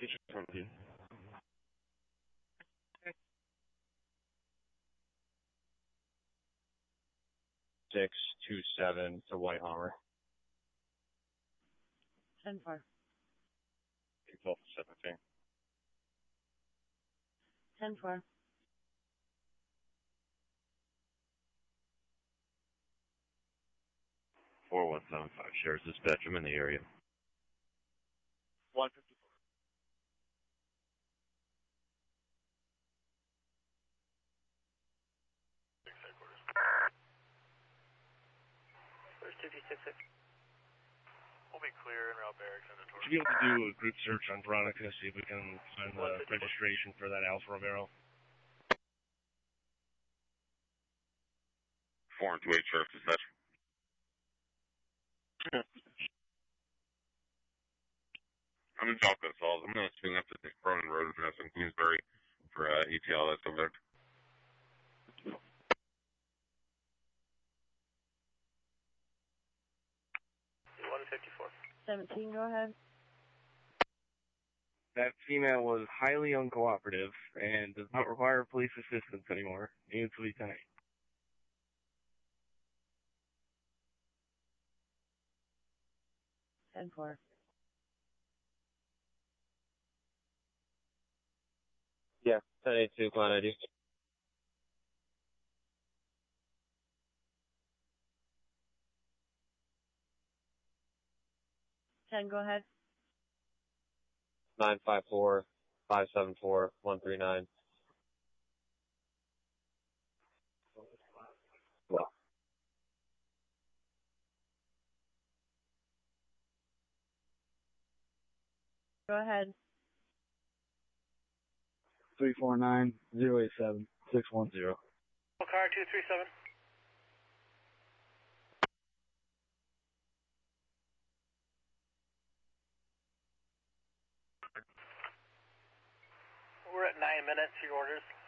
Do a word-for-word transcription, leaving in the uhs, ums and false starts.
seventeen. Six two seven to White Hammer. ten four. twelve seventeen. ten four. four one seven five, Sheriff's Dispatch, I'm in the area. one fifty-four. Where's two two six six? We'll be clear in route barracks and the Should be able to do a group search on Veronica, see if we can find the registration for that Alfa Romero. four and two eight, Sheriff's Dispatch. I'm in Falco Falls. I'm going to swing up to the Cronin Road address in Queensbury for uh, E T L that subject. one fifty-four. seventeen, go ahead. That female was highly uncooperative and does not require police assistance anymore. Needs to be tonight. ten four. Yeah, ten eight two, Clan I D. ten, go ahead. nine five four, five seven four, one three nine. Well. Go ahead. three four nine, zero eight seven, six one zero. Car two three seven. We're at nine minutes, your orders.